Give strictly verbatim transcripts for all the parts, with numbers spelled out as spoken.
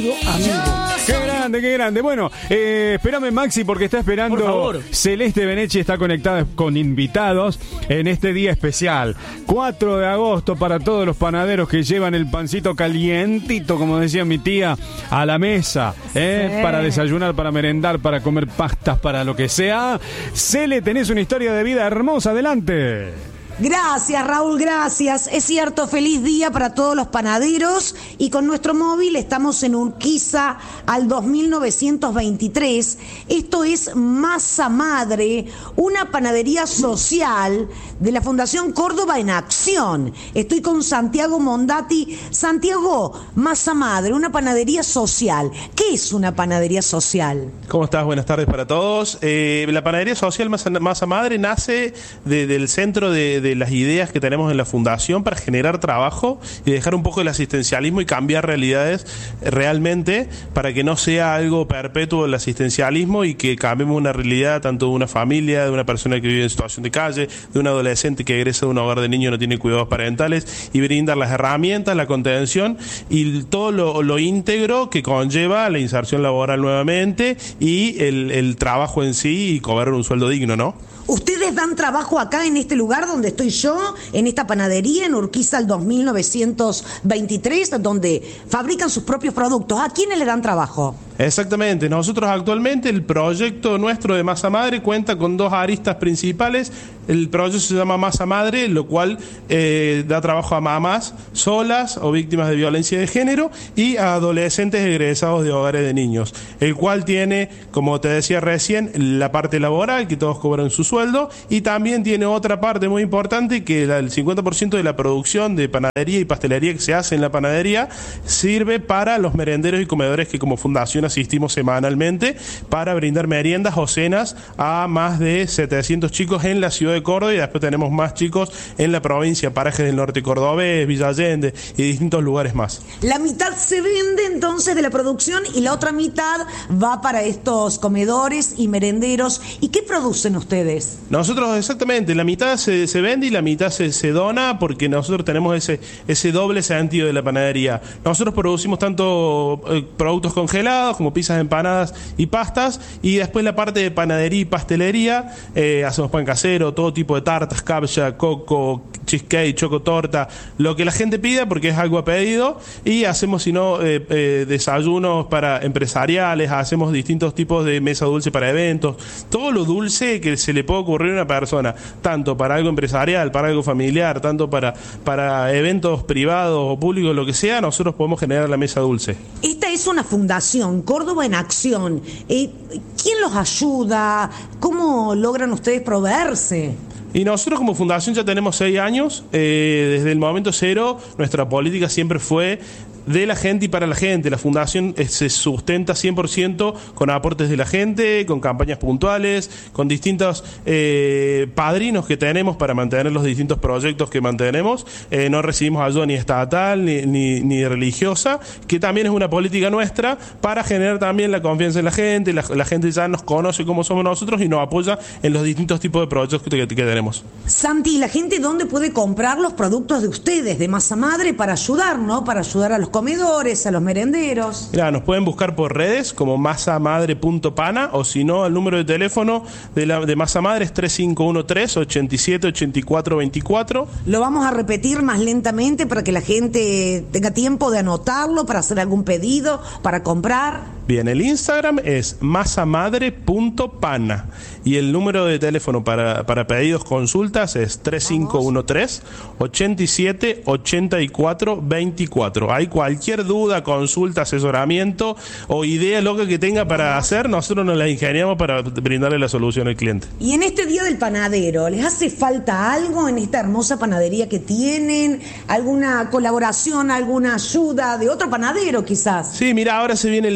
Amigo. Qué grande, qué grande. Bueno, eh, espérame, Maxi, porque está esperando Celeste Benechi, está conectada con invitados en este día especial. cuatro de agosto para todos los panaderos que llevan el pancito calientito, como decía mi tía, a la mesa, ¿eh? Sí. Para desayunar, para merendar, para comer pastas, para lo que sea. Cele, tenés una historia de vida hermosa, adelante. Gracias, Raúl, gracias. Es cierto, feliz día para todos los panaderos y con nuestro móvil estamos en Urquiza al dos mil novecientos veintitrés. Esto es Masa Madre, una panadería social de la Fundación Córdoba en Acción. Estoy con Santiago Mondati. Santiago, Masa Madre, una panadería social. ¿Qué es una panadería social? ¿Cómo estás? Buenas tardes para todos. Eh, la panadería social Masa, Masa Madre nace de, del centro de, de las ideas que tenemos en la fundación para generar trabajo y dejar un poco el asistencialismo y cambiar realidades realmente para que no sea algo perpetuo el asistencialismo y que cambiemos una realidad tanto de una familia, de una persona que vive en situación de calle, de un adolescente que egresa de un hogar de niños y no tiene cuidados parentales, y brindar las herramientas, la contención y todo lo, lo íntegro que conlleva la inserción laboral nuevamente y el, el trabajo en sí y cobrar un sueldo digno, ¿no? Ustedes dan trabajo acá en este lugar donde estoy yo, en esta panadería, en Urquiza al dos mil novecientos veintitrés, donde fabrican sus propios productos. ¿A quiénes le dan trabajo? Exactamente. Nosotros actualmente, el proyecto nuestro de Masa Madre cuenta con dos aristas principales. El proyecto se llama Masa Madre, lo cual eh, da trabajo a mamás solas o víctimas de violencia de género y a adolescentes egresados de hogares de niños, el cual tiene, como te decía recién, la parte laboral, que todos cobran su sueldo, y también tiene otra parte muy importante, que el cincuenta por ciento de la producción de panadería y pastelería que se hace en la panadería sirve para los merenderos y comedores que como fundación asistimos semanalmente para brindar meriendas o cenas a más de setecientos chicos en la ciudad de Córdoba, y después tenemos más chicos en la provincia, parajes del norte cordobés, Villa Allende y distintos lugares más. La mitad se vende entonces de la producción y la otra mitad va para estos comedores y merenderos. ¿Y qué producen ustedes? Nosotros exactamente, la mitad se, se vende y la mitad se, se dona, porque nosotros tenemos ese, ese doble sentido de la panadería. Nosotros producimos tanto eh, productos congelados como pizzas, empanadas y pastas, y después la parte de panadería y pastelería, eh, hacemos pan casero, todo tipo de tartas, capcha, coco, cheesecake, chocotorta, lo que la gente pida porque es algo a pedido, y hacemos si no eh, eh, desayunos para empresariales, hacemos distintos tipos de mesa dulce para eventos, todo lo dulce que se le puede ocurrir a una persona, tanto para algo empresarial, para algo familiar, tanto para, para eventos privados o públicos, lo que sea, nosotros podemos generar la mesa dulce. Esta es una fundación, Córdoba en Acción. Eh, ¿Quién los ayuda? ¿Cómo logran ustedes proveerse? Y nosotros como fundación ya tenemos seis años, eh, desde el momento cero nuestra política siempre fue de la gente y para la gente. La fundación eh, se sustenta cien por ciento con aportes de la gente, con campañas puntuales, con distintos eh, padrinos que tenemos para mantener los distintos proyectos que mantenemos. Eh, no recibimos ayuda ni estatal ni, ni, ni religiosa, que también es una política nuestra para generar también la confianza en la gente. La, la gente ya nos conoce cómo somos nosotros y nos apoya en los distintos tipos de proyectos que, que, que tenemos. Santi, ¿la gente dónde puede comprar los productos de ustedes, de Masa Madre, para ayudar, ¿no? Para ayudar a los comedores, a los merenderos. Mira, nos pueden buscar por redes como masamadre punto pana, o si no, el número de teléfono de, la, de Masa Madre es tres cinco uno tres, ocho siete, ocho cuatro dos cuatro. Lo vamos a repetir más lentamente para que la gente tenga tiempo de anotarlo, para hacer algún pedido, para comprar. Bien, el Instagram es masamadre punto pana y el número de teléfono para, para pedidos, consultas es tres cinco uno tres, ocho siete, ocho cuatro dos cuatro. Hay cualquier duda, consulta, asesoramiento o idea loca que tenga para hacer, nosotros nos la ingeniamos para brindarle la solución al cliente. Y en este Día del Panadero, ¿les hace falta algo en esta hermosa panadería que tienen? ¿Alguna colaboración, alguna ayuda de otro panadero quizás? Sí, mira, ahora se viene el Día del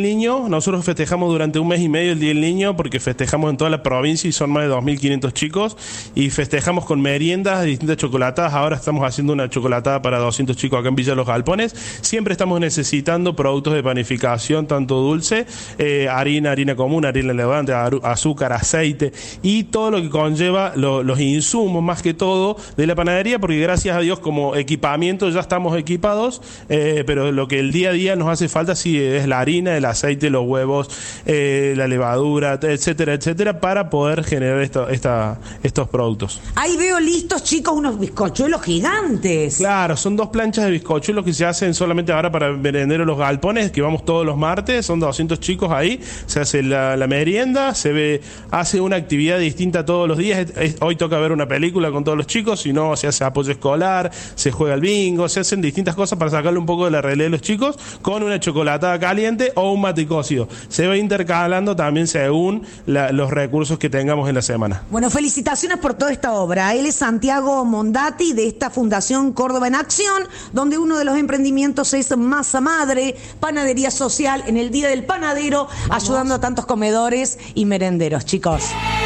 Niño. Nosotros festejamos durante un mes y medio el Día del Niño porque festejamos en toda la provincia y son más de dos mil quinientos chicos y festejamos con meriendas, distintas chocolatadas. Ahora estamos haciendo una chocolatada para doscientos chicos acá en Villa Los Galpones. Siempre estamos necesitando productos de panificación, tanto dulce, eh, harina, harina común, harina levante, azúcar, aceite y todo lo que conlleva lo, los insumos más que todo de la panadería, porque gracias a Dios como equipamiento ya estamos equipados, eh, pero lo que el día a día nos hace falta sí es la harina, el aceite, los huevos, eh, la levadura, etcétera, etcétera, para poder generar esto, esta, estos productos. Ahí veo listos, chicos, unos bizcochuelos gigantes. Claro, son dos planchas de bizcochuelos que se hacen solamente ahora para merenderos Los Galpones, que vamos todos los martes, son doscientos chicos ahí, se hace la, la merienda, se ve, hace una actividad distinta todos los días. Es, es, hoy toca ver una película con todos los chicos, si no se hace apoyo escolar, se juega el bingo, se hacen distintas cosas para sacarle un poco de la realidad de los chicos con una chocolatada caliente o un mate cocido. Se va intercalando también según la, los recursos que tengamos en la semana. Bueno, felicitaciones por toda esta obra. Él es Santiago Mondati de esta Fundación Córdoba en Acción, donde uno de los emprendimientos es Masa Madre, panadería social en el Día del Panadero, Vamos. ayudando a tantos comedores y merenderos, chicos.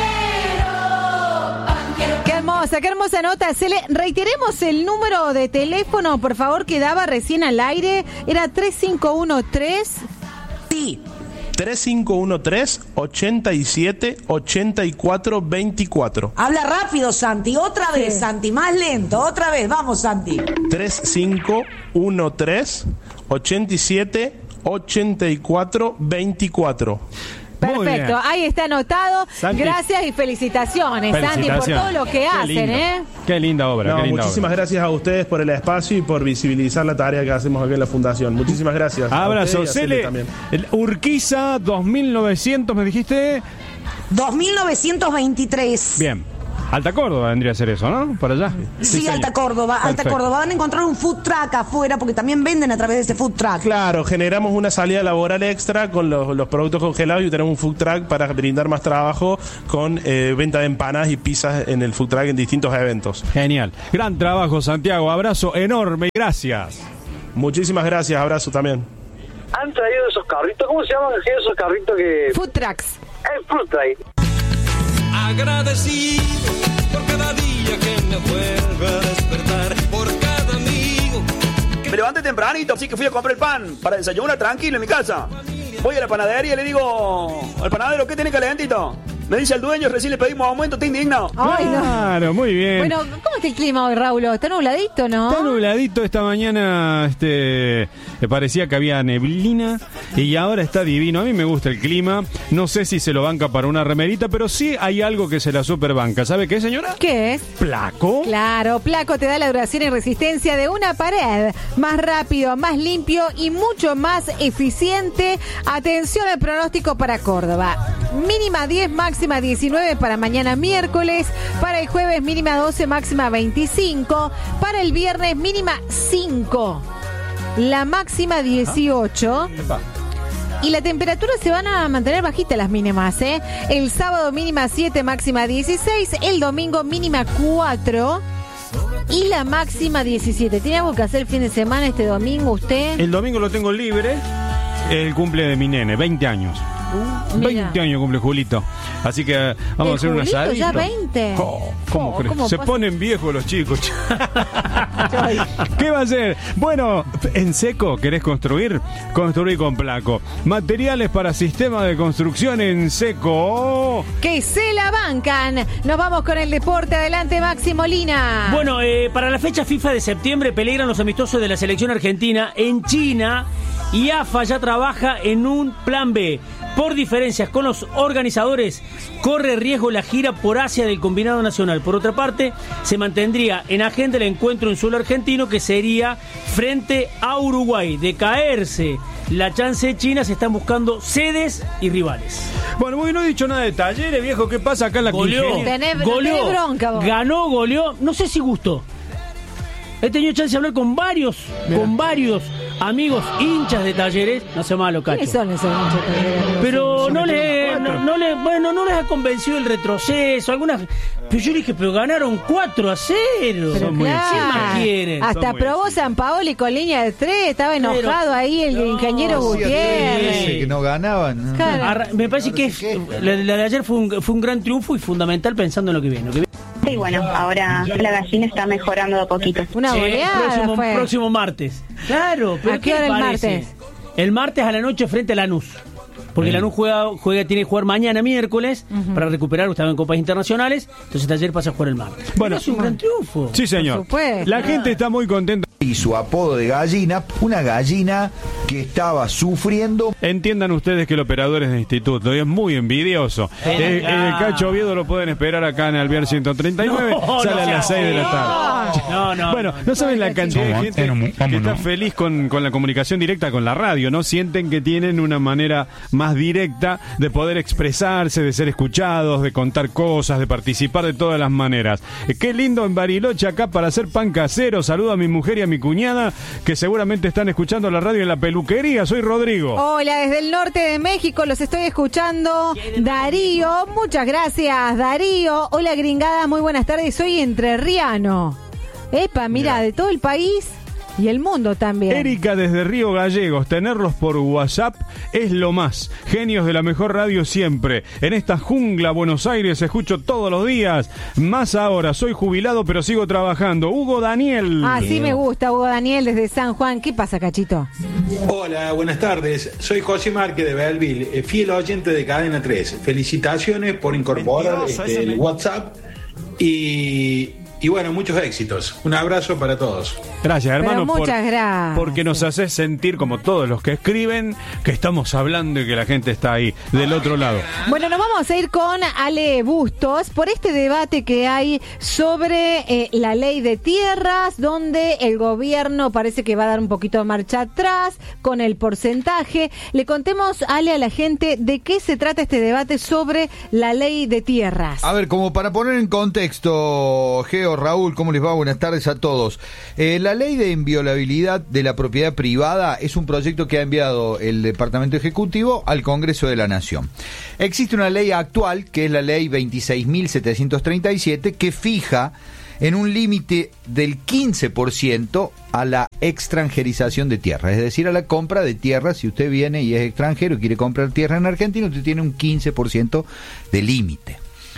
Qué hermosa, qué hermosa nota. Se le, reiteremos el número de teléfono, por favor, que daba recién al aire. Era tres cinco uno tres. Sí. tres cinco uno tres, ochenta y siete, ochenta y cuatro, veinticuatro. Habla rápido, Santi. Otra vez, sí. Santi. Más lento. Otra vez. Vamos, Santi. tres cinco uno tres, ochenta y siete, ochenta y cuatro, veinticuatro. Perfecto, ahí está anotado. Santi. Gracias y felicitaciones, felicitaciones, Santi, por todo lo que qué hacen, lindo. ¿eh? Qué linda obra. No, qué linda muchísimas obra. gracias a ustedes por el espacio y por visibilizar la tarea que hacemos aquí en la Fundación. Muchísimas gracias. Abrazo, Cele. Urquiza dos mil novecientos, ¿me dijiste? dos mil novecientos veintitrés. Bien. Alta Córdoba vendría a ser eso, ¿no? Para allá. Sí, sí Alta Córdoba, Perfecto. Alta Córdoba. Van a encontrar un food truck afuera porque también venden a través de ese food truck. Claro, generamos una salida laboral extra con los, los productos congelados y tenemos un food truck para brindar más trabajo con eh, venta de empanadas y pizzas en el food truck en distintos eventos. Genial. Gran trabajo, Santiago. Abrazo enorme y gracias. Muchísimas gracias. Abrazo también. Han traído esos carritos, ¿cómo se llaman esos carritos que...? Food trucks. El food truck. Agradecido por cada día que me vuelve a despertar, por cada amigo. Me levanté tempranito, así que fui a comprar el pan para desayunar tranquilo en mi casa. Voy a la panadería y le digo al panadero, ¿qué tiene calentito? Me dice el dueño, recién le pedimos aumento, ¿te indigno? Ay, no. Claro, muy bien. Bueno, ¿cómo está el clima hoy, Raúl? ¿Está nubladito, no? Está nubladito esta mañana, este, me parecía que había neblina y ahora está divino. A mí me gusta el clima, no sé si se lo banca para una remerita, pero sí hay algo que se la superbanca. ¿Sabe qué, señora? ¿Qué es? Placo. Claro, Placo te da la duración y resistencia de una pared, más rápido, más limpio y mucho más eficiente. Atención al pronóstico para Córdoba. Mínima diez, máxima diecinueve para mañana miércoles. Para el jueves mínima doce, máxima veinticinco. Para el viernes mínima cinco. La máxima dieciocho. Y la temperatura se van a mantener bajitas las mínimas, ¿eh? El sábado mínima siete, máxima dieciséis. El domingo mínima cuatro. Y la máxima diecisiete. ¿Tiene algo que hacer el fin de semana este domingo usted? El domingo lo tengo libre. El cumple de mi nene, veinte años. Uh, veinte años cumple Julito. Así que vamos a hacer una asadito. ¿Ya veinte? Oh, ¿Cómo oh, crees? Se pasa? Ponen viejos los chicos. ¿Qué va a hacer? Bueno, en seco, ¿querés construir? Construir con Placo. Materiales para sistemas de construcción en seco. Que se la bancan. Nos vamos con el deporte. Adelante, Maxi Molina. Bueno, eh, para la fecha FIFA de septiembre peligran los amistosos de la selección argentina en China. Y A F A ya trabaja en un plan B. Por diferencias con los organizadores, corre riesgo la gira por Asia del combinado nacional. Por otra parte, se mantendría en agenda el encuentro en suelo argentino, que sería frente a Uruguay. De caerse la chance de China, se están buscando sedes y rivales. Bueno, muy no he dicho nada de Talleres, viejo. ¿Qué pasa acá en la goleó, tenés, goleó, tenés bronca, vos. Ganó, goleó. No sé si gustó. He tenido chance de hablar con varios, Mirá. con varios amigos hinchas de Talleres, no sé malo, Cacho. ¿Quiénes son esos hinchas de Talleres? Pero no les, no, no les, bueno, no les ha convencido el retroceso, algunas. Pero yo dije, pero ganaron cuatro a cero. Pero claro, ¿Qué más quieren? hasta probó San Paoli con línea de tres, estaba enojado pero, ahí el no, ingeniero Gutiérrez. Que no ganaban. Claro. Arra, me parece que es, la, la de ayer fue un, fue un gran triunfo y fundamental pensando en lo que viene. Lo que viene. Y bueno, ahora la gallina está mejorando de a poquito. Una goleada próximo, fue. próximo martes. Claro, pero ¿a qué hora el martes? El martes a la noche frente a Lanús. Porque Lanús juega, juega, tiene que jugar mañana miércoles uh-huh. para recuperar, estaba en copas internacionales, entonces Taller pasa a jugar el martes. Bueno, es un gran triunfo. Sí, señor. La gente está muy contenta. Y su apodo de gallina, una gallina que estaba sufriendo. Entiendan ustedes que el operador es de instituto y es muy envidioso. Eh, ah. El Cacho Oviedo lo pueden esperar acá en Alvear ciento treinta y nueve, no, sale no, a las seis de la tarde. No, no. Bueno, no saben la cantidad de gente que está feliz con, con la comunicación directa con la radio, ¿no? Sienten que tienen una manera más directa de poder expresarse, de ser escuchados, de contar cosas, de participar de todas las maneras. Eh, qué lindo en Bariloche acá para hacer pan casero. Saludo a mi mujer y a mi cuñada que seguramente están escuchando la radio en la peluquería. Soy Rodrigo. Hola, desde el norte de México los estoy escuchando. Darío, muchas gracias, Darío. Hola, gringada, muy buenas tardes. Soy entrerriano. Epa, mira, mira, de todo el país y el mundo también. Erika desde Río Gallegos, tenerlos por WhatsApp es lo más. Genios de la mejor radio siempre. En esta jungla Buenos Aires escucho todos los días. Más ahora, soy jubilado pero sigo trabajando. Hugo Daniel. Ah, sí me gusta, Hugo Daniel desde San Juan. ¿Qué pasa, Cachito? Hola, buenas tardes. Soy José Márquez de Belleville, fiel oyente de Cadena tres. Felicitaciones por incorporar este, el WhatsApp y... Y bueno, muchos éxitos. Un abrazo para todos. Gracias, hermano. Pero muchas por, gracias. Porque nos haces sentir, como todos los que escriben, que estamos hablando y que la gente está ahí, del otro lado. Bueno, nos vamos a ir con Ale Bustos por este debate que hay sobre eh, la ley de tierras, donde el gobierno parece que va a dar un poquito de marcha atrás con el porcentaje. Le contemos, Ale, a la gente de qué se trata este debate sobre la ley de tierras. A ver, como para poner en contexto, Geo, Raúl, ¿cómo les va? Buenas tardes a todos. Eh, la ley de inviolabilidad de la propiedad privada es un proyecto que ha enviado el Departamento Ejecutivo al Congreso de la Nación. Existe una ley actual, que es la ley veintiséis mil setecientos treinta y siete, que fija en un límite del quince por ciento a la extranjerización de tierra, es decir, a la compra de tierra. Si usted viene y es extranjero y quiere comprar tierra en Argentina, usted tiene un quince por ciento de límite.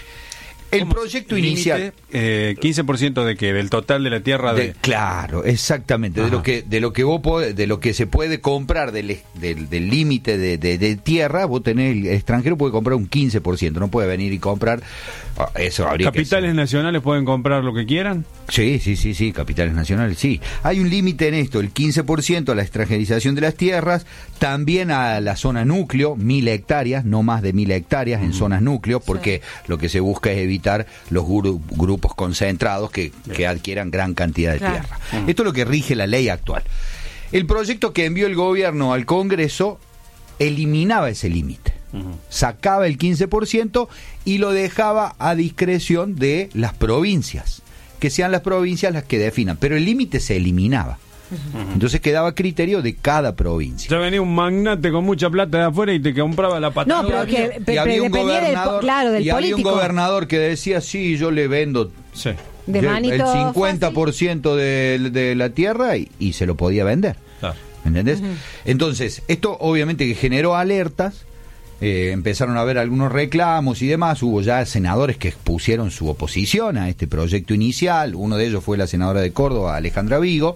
El proyecto inicial, eh, quince por ciento de qué, del total de la tierra de, de claro, exactamente, Ajá. de lo que de lo que vos podés, de lo que se puede comprar del del, del límite de, de, de tierra, vos tenés, el extranjero puede comprar un quince por ciento, no puede venir y comprar eso. Habría ¿Capitales que nacionales pueden comprar lo que quieran? Sí, sí, sí, sí, capitales nacionales, sí. Hay un límite en esto, el quince por ciento a la extranjerización de las tierras, también a la zona núcleo, mil hectáreas, no más de mil hectáreas en mm. zonas núcleo, porque sí. lo que se busca es evitar los gru- grupos concentrados que, que adquieran gran cantidad de claro. tierra. Mm. Esto es lo que rige la ley actual. El proyecto que envió el gobierno al Congreso eliminaba ese límite. Uh-huh. Sacaba el quince por ciento y lo dejaba a discreción de las provincias, que sean las provincias las que definan, pero el límite se eliminaba. Uh-huh. Entonces quedaba a criterio de cada provincia. Ya venía un magnate con mucha plata de afuera y te compraba la Patagonia. No, pero que y había un gobernador, del, claro, del y había un político. gobernador que decía, sí, yo le vendo sí. de el, manito el cincuenta por ciento de, de la tierra y, y se lo podía vender. Claro. ¿Entendés? Uh-huh. Entonces, esto obviamente que generó alertas. Eh, empezaron a haber algunos reclamos y demás. Hubo ya senadores que expusieron su oposición a este proyecto inicial. Uno de ellos fue la senadora de Córdoba, Alejandra Vigo.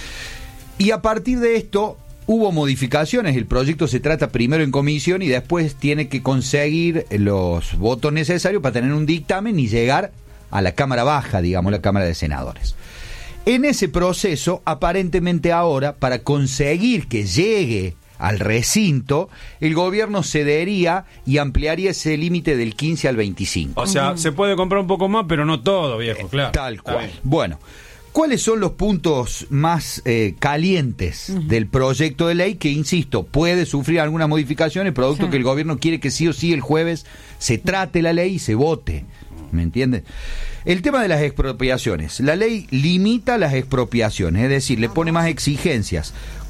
Y a partir de esto hubo modificaciones. El proyecto se trata primero en comisión y después tiene que conseguir los votos necesarios para tener un dictamen y llegar a la Cámara Baja, digamos, la Cámara de Senadores. En ese proceso, aparentemente ahora, para conseguir que llegue al recinto, el gobierno cedería y ampliaría ese límite del quince al veinticinco. O sea, uh-huh. se puede comprar un poco más, pero no todo, viejo, claro. Tal cual. Bueno, ¿cuáles son los puntos más eh, calientes uh-huh. del proyecto de ley que, insisto, puede sufrir algunas modificaciones, producto sí. que el gobierno quiere que sí o sí el jueves se trate la ley y se vote? ¿Me entiendes? El tema de las expropiaciones. La ley limita las expropiaciones, es decir, le pone más exigencias.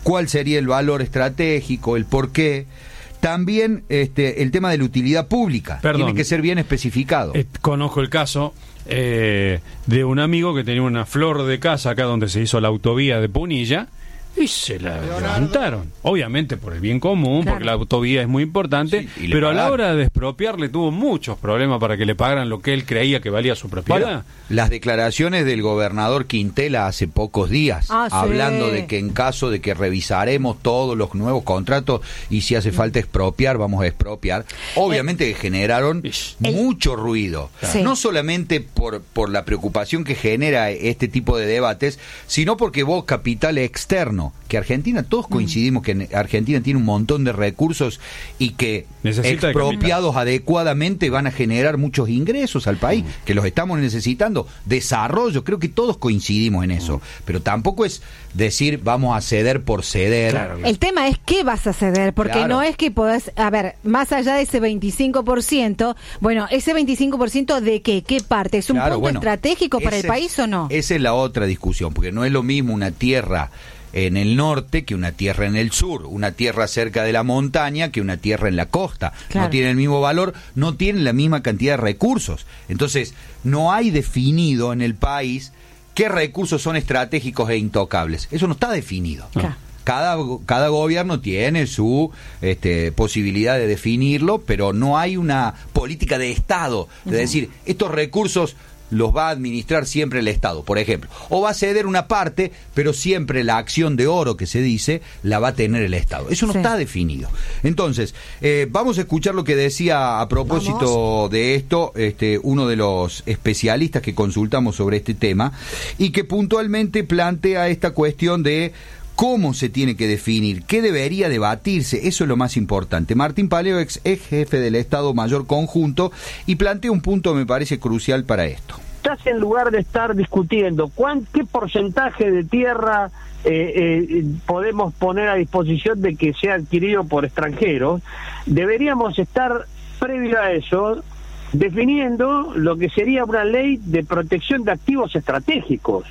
cuál sería el valor estratégico, el por qué. También este, el tema de la utilidad pública. Perdón. Tiene que ser bien especificado. Eh, conozco el caso eh, de un amigo que tenía una flor de casa acá donde se hizo la autovía de Punilla y se la levantaron. Obviamente por el bien común, claro, porque la autovía es muy importante, sí, pero a la hora de expropiarle tuvo muchos problemas para que le pagaran lo que él creía que valía su propiedad. Bueno, las declaraciones del gobernador Quintela hace pocos días, ah, hablando sí. de que en caso de que revisaremos todos los nuevos contratos y si hace falta expropiar, vamos a expropiar, obviamente que generaron el... mucho ruido. Sí. No solamente por, por la preocupación que genera este tipo de debates, sino porque vos, capital externo, que Argentina, todos coincidimos que Argentina tiene un montón de recursos y que necesita expropiados adecuadamente van a generar muchos ingresos al país, mm. que los estamos necesitando, desarrollo, creo que todos coincidimos en eso, mm. pero tampoco es decir vamos a ceder por ceder. Claro. El tema es qué vas a ceder, porque claro. no es que podás, a ver, más allá de ese veinticinco por ciento, bueno, ese veinticinco por ciento de qué, qué parte, ¿es un claro, punto bueno, estratégico para el país o no? Esa es la otra discusión, porque no es lo mismo una tierra en el norte que una tierra en el sur, una tierra cerca de la montaña que una tierra en la costa. Claro. No tienen el mismo valor, no tienen la misma cantidad de recursos. Entonces, no hay definido en el país qué recursos son estratégicos e intocables. Eso no está definido. Claro. Cada, cada gobierno tiene su este, posibilidad de definirlo, pero no hay una política de Estado, de uh-huh. decir, estos recursos los va a administrar siempre el Estado, por ejemplo. O va a ceder una parte, pero siempre la acción de oro que se dice la va a tener el Estado. Eso no sí. está definido. Entonces, eh, vamos a escuchar lo que decía a propósito vamos. de esto este, uno de los especialistas que consultamos sobre este tema y que puntualmente plantea esta cuestión de cómo se tiene que definir, qué debería debatirse, eso es lo más importante. Martín Paleo, ex, ex jefe del Estado Mayor Conjunto, y plantea un punto que me parece crucial para esto. Estás en lugar de estar discutiendo cuán, qué porcentaje de tierra eh, eh, podemos poner a disposición de que sea adquirido por extranjeros, deberíamos estar, previo a eso, definiendo lo que sería una ley de protección de activos estratégicos.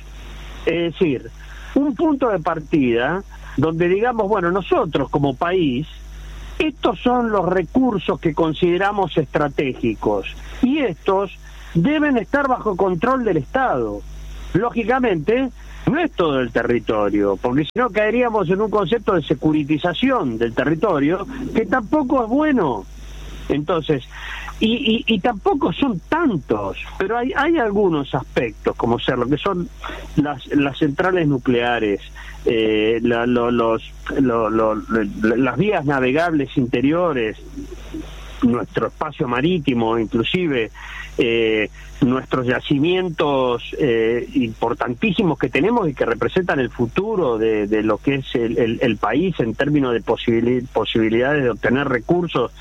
Es decir, un punto de partida donde digamos, bueno, nosotros como país, estos son los recursos que consideramos estratégicos y estos deben estar bajo control del Estado. Lógicamente, no es todo el territorio, porque si no caeríamos en un concepto de securitización del territorio, que tampoco es bueno. Entonces, y, y, y tampoco son tantos, pero hay, hay algunos aspectos, como ser lo que son las, las centrales nucleares, eh, la, lo, los, lo, lo, lo, las vías navegables interiores, nuestro espacio marítimo, inclusive eh, nuestros yacimientos eh, importantísimos que tenemos y que representan el futuro de, de lo que es el, el, el país en términos de posibil- posibilidades de obtener recursos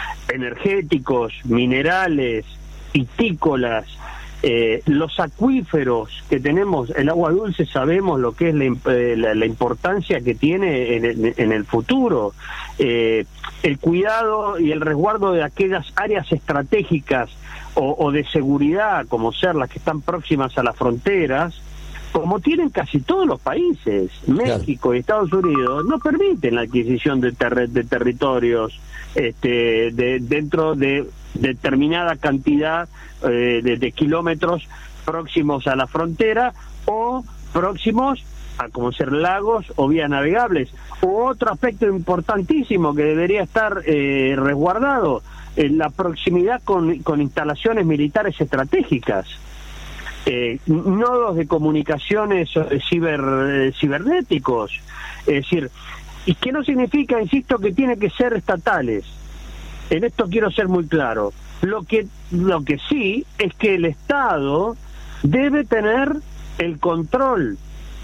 energéticos, minerales, vitícolas, eh, los acuíferos que tenemos, el agua dulce, sabemos lo que es la, eh, la, la importancia que tiene en el, en el futuro, eh, el cuidado y el resguardo de aquellas áreas estratégicas o, o de seguridad, como ser las que están próximas a las fronteras, como tienen casi todos los países. México claro. y Estados Unidos no permiten la adquisición de, ter- de territorios este, de, dentro de determinada cantidad eh, de, de kilómetros próximos a la frontera o próximos a como ser lagos o vías navegables. O otro aspecto importantísimo que debería estar eh, resguardado, eh, la proximidad con, con instalaciones militares estratégicas. Eh, nodos de comunicaciones ciber, eh, cibernéticos, es decir, y que no significa, insisto, que tiene que ser estatales. En esto quiero ser muy claro. Lo que, lo que sí es que el Estado debe tener el control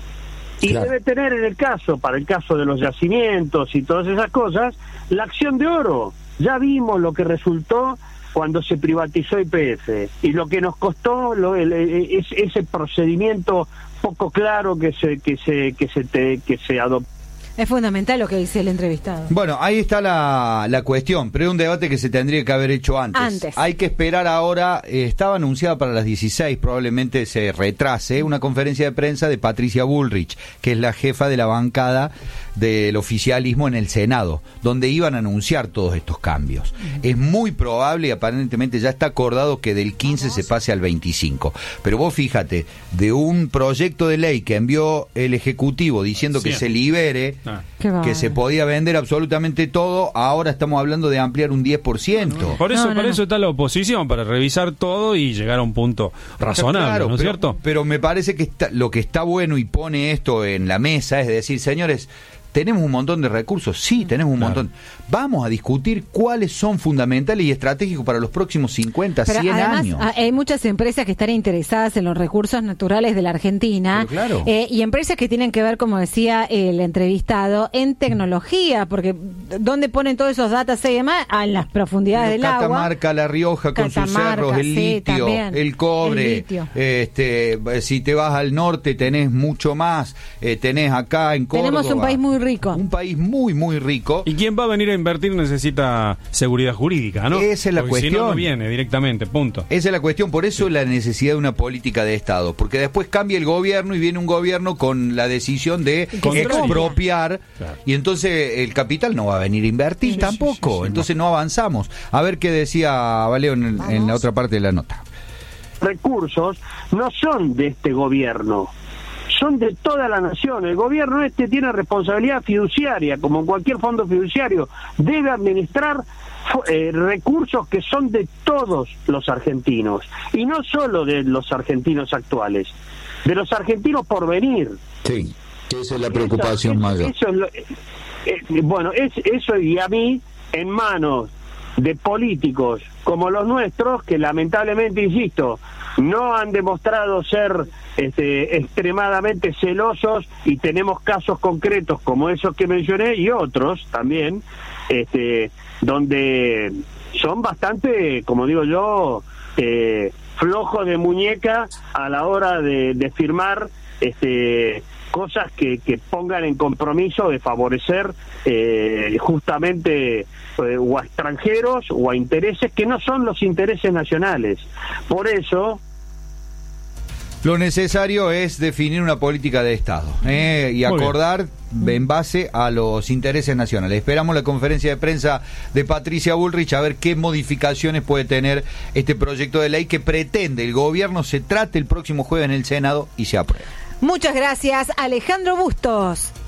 y claro. debe tener en el caso, para el caso de los yacimientos y todas esas cosas, la acción de oro. Ya vimos lo que resultó cuando se privatizó Y P F y lo que nos costó lo, el, es, ese procedimiento poco claro que se que se que se te, que se adoptó. Es fundamental lo que dice el entrevistado. Bueno, ahí está la, la cuestión, pero es un debate que se tendría que haber hecho antes. Antes. Hay que esperar ahora, eh, estaba anunciada para las dieciséis, probablemente se retrase, una conferencia de prensa de Patricia Bullrich, que es la jefa de la bancada del oficialismo en el Senado, donde iban a anunciar todos estos cambios. Uh-huh. Es muy probable y aparentemente ya está acordado que del quince se pase al veinticinco. Pero vos fíjate, de un proyecto de ley que envió el Ejecutivo diciendo que sí. se libere, ah. que se podía vender absolutamente todo, ahora estamos hablando de ampliar un diez por ciento. Por eso, no, no, por no. eso está la oposición, para revisar todo y llegar a un punto razonable, claro, ¿no es pero, cierto? Pero me parece que está, lo que está bueno y pone esto en la mesa es decir, señores, ¿tenemos un montón de recursos? Sí, tenemos un claro. montón. Vamos a discutir cuáles son fundamentales y estratégicos para los próximos cincuenta, Pero cien además, años. Hay muchas empresas que están interesadas en los recursos naturales de la Argentina. Claro. eh, y empresas que tienen que ver, como decía el entrevistado, en tecnología, porque ¿dónde ponen todos esos datos y demás? Ah, en las profundidades Pero del agua. Catamarca, La Rioja con Catamarca, sus cerros, el sí, litio, también. el cobre. El litio. Este, si te vas al norte tenés mucho más. Eh, tenés acá en Córdoba. Tenemos un país muy rico. Un país muy, muy rico. Y quien va a venir a invertir necesita seguridad jurídica, ¿no? Esa es la porque cuestión. Si no, no viene directamente, punto. Esa es la cuestión, por eso sí. la necesidad de una política de Estado, porque después cambia el gobierno y viene un gobierno con la decisión de expropiar, claro. y entonces el capital no va a venir a invertir sí, tampoco, sí, sí, sí, entonces no. no avanzamos. A ver qué decía Valeo en, en la otra parte de la nota. Recursos no son de este gobierno, son de toda la nación. El gobierno este tiene responsabilidad fiduciaria, como en cualquier fondo fiduciario, debe administrar eh, recursos que son de todos los argentinos, y no solo de los argentinos actuales, de los argentinos por venir. Sí, esa es la preocupación eso, mayor. Eso es lo, eh, eh, bueno, es, eso y a mí, en manos de políticos como los nuestros, que lamentablemente, insisto, no han demostrado ser este, extremadamente celosos, y tenemos casos concretos como esos que mencioné y otros también, este, donde son bastante, como digo yo, eh, flojos de muñeca a la hora de, de firmar este, cosas que, que pongan en compromiso de favorecer eh, justamente eh, o a extranjeros o a intereses que no son los intereses nacionales. Por eso lo necesario es definir una política de Estado eh, y acordar en base a los intereses nacionales. Esperamos la conferencia de prensa de Patricia Bullrich a ver qué modificaciones puede tener este proyecto de ley que pretende el gobierno se trate el próximo jueves en el Senado y se apruebe. Muchas gracias, Alejandro Bustos.